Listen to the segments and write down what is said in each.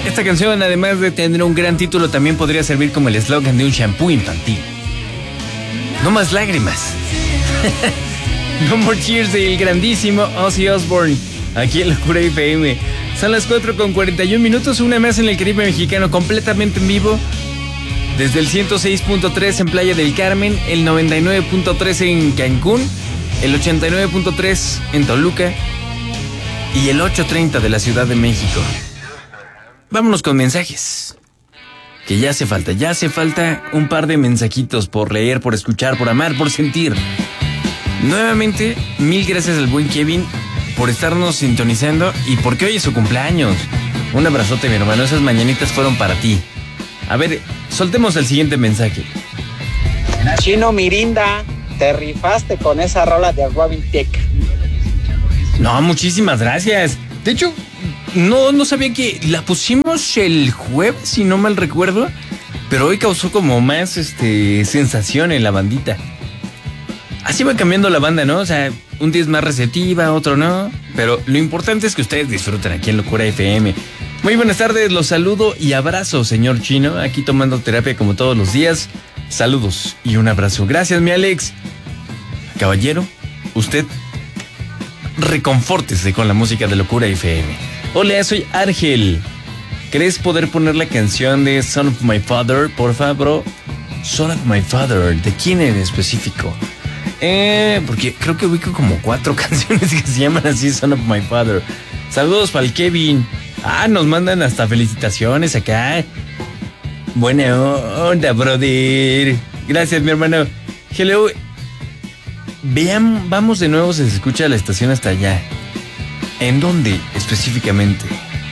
Esta canción, además de tener un gran título, también podría servir como el eslogan de un shampoo infantil. No más lágrimas. No More Tears del grandísimo Ozzy Osbourne, aquí en Locura FM. Son las 4:41, una más en el Caribe mexicano, completamente en vivo. Desde el 106.3 en Playa del Carmen, el 99.3 en Cancún, el 89.3 en Toluca y el 830 de la Ciudad de México. Vámonos con mensajes. Que ya hace falta un par de mensajitos por leer, por escuchar, por amar, por sentir. Nuevamente, mil gracias al buen Kevin por estarnos sintonizando y porque hoy es su cumpleaños. Un abrazote, mi hermano, esas mañanitas fueron para ti. A ver, soltemos el siguiente mensaje. Chino Mirinda, te rifaste con esa rola de Robin Thicke. No, muchísimas gracias. De hecho, no sabía que la pusimos el jueves, si no mal recuerdo, pero hoy causó como más sensación en la bandita. Así va cambiando la banda, ¿no? O sea, un día es más receptiva, otro no. Pero lo importante es que ustedes disfruten aquí en Locura FM. Muy buenas tardes, los saludo y abrazo, señor Chino. Aquí tomando terapia como todos los días. Saludos y un abrazo. Gracias, mi Alex. Caballero, usted reconfórtese con la música de Locura FM. Hola, soy Ángel. ¿Crees poder poner la canción de Son of My Father, porfa, bro? Son of My Father, ¿de quién en específico? Porque creo que ubico como 4 canciones que se llaman así, Son of My Father. Saludos para el Kevin. Nos mandan hasta felicitaciones acá. Buena onda, brother. Gracias, mi hermano. Hello. Vean, vamos de nuevo, se escucha la estación hasta allá. ¿En dónde específicamente?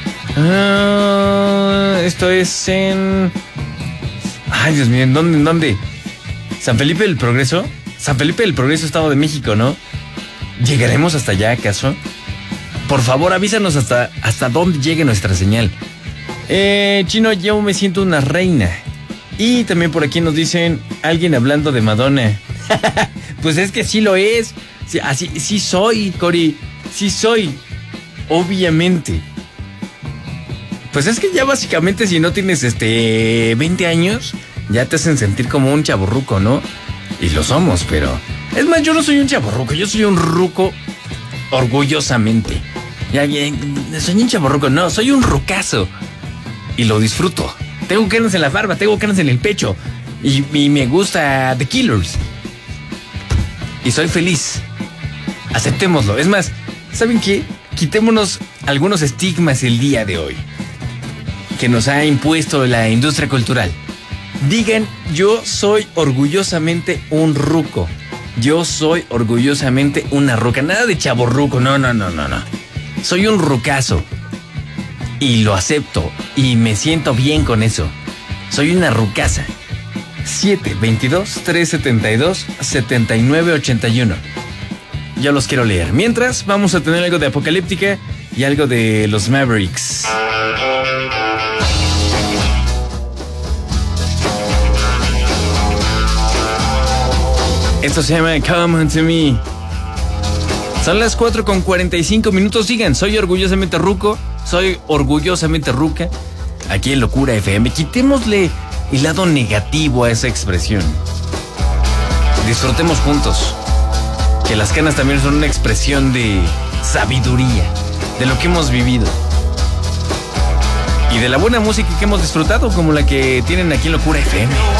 Esto es en... Ay, Dios mío, ¿en dónde? ¿San Felipe del Progreso? San Felipe del Progreso, Estado de México, ¿no? ¿Llegaremos hasta allá, acaso? Por favor, avísanos hasta dónde llegue nuestra señal. Chino, yo me siento una reina. Y también por aquí nos dicen alguien hablando de Madonna. Pues es que sí lo es. Sí, así, sí soy, Cori. Sí soy. Obviamente. Pues es que ya básicamente si no tienes 20 años, ya te hacen sentir como un chavorruco, ¿no? Y lo somos, pero... Es más, yo no soy un chavorruco, yo soy un ruco orgullosamente. Ya, soy un chavorruco, no, soy un rucazo. Y lo disfruto. Tengo canas en la barba, tengo canas en el pecho. Y me gusta The Killers. Y soy feliz. Aceptémoslo. Es más, ¿saben qué? Quitémonos algunos estigmas el día de hoy que nos ha impuesto la industria cultural. Digan, yo soy orgullosamente un ruco. Yo soy orgullosamente una ruca. Nada de chavorruco, no. Soy un rucazo. Y lo acepto. Y me siento bien con eso. Soy una rucaza. 722-372-7981. Yo los quiero leer. Mientras, vamos a tener algo de Apocalíptica y algo de los Mavericks. Esto se llama Come On To Me. Son las 4:45. Digan, soy orgullosamente ruco, soy orgullosamente ruca. Aquí en Locura FM. Quitémosle el lado negativo a esa expresión. Disfrutemos juntos. Que las canas también son una expresión de sabiduría, de lo que hemos vivido. Y de la buena música que hemos disfrutado, como la que tienen aquí en Locura FM.